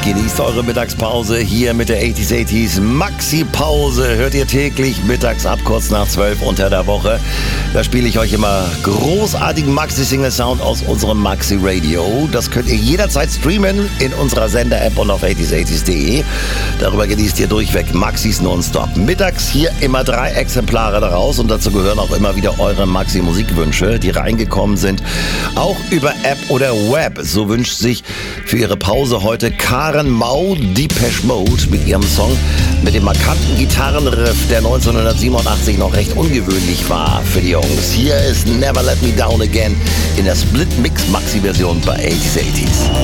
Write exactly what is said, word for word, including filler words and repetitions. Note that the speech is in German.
Genießt eure Mittagspause hier mit der achtziger achtziger Maxi-Pause. Hört ihr täglich mittags ab kurz nach zwölf unter der Woche. Da spiele ich euch immer großartigen Maxi-Single-Sound aus unserem Maxi-Radio. Das könnt ihr jederzeit streamen in unserer Sender-App und auf achtziger achtziger punkt de. Darüber genießt ihr durchweg Maxis nonstop. Mittags hier immer drei Exemplare daraus und dazu gehören auch immer wieder eure Maxi-Musikwünsche, die reingekommen sind. Auch über App oder Web. So wünscht sich für ihre Pause heute Karen Mau Depeche Mode mit ihrem Song mit dem markanten Gitarrenriff, der neunzehnhundertsiebenundachtzig noch recht ungewöhnlich war für die Jungs. Hier ist Never Let Me Down Again in der Split-Mix-Maxi-Version bei achtziger achtziger.